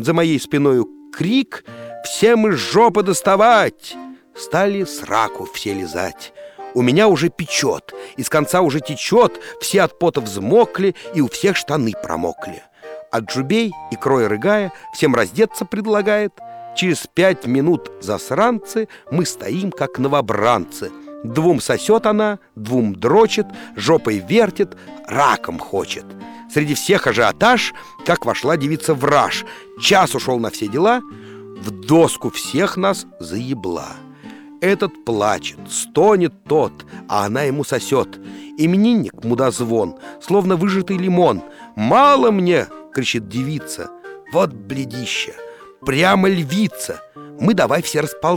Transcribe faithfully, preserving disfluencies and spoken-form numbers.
За моей спиною крик: «Всем из жопы доставать!» Стали сраку все лизать. У меня уже печет, из конца уже течет, все от пота взмокли, и у всех штаны промокли. А Джубей, икрой рыгая, всем раздеться предлагает. Через пять минут, засранцы, мы стоим, как новобранцы. Двум сосет она, двум дрочит, жопой вертит, раком хочет. Среди всех ажиотаж, как вошла девица в раж. Час ушел на все дела, в доску всех нас заебла. Этот плачет, стонет тот, а она ему сосет. Именинник мудозвон, словно выжатый лимон. «Мало мне!» — кричит девица. «Вот бледища! Прямо львица! Мы давай все расползаться!»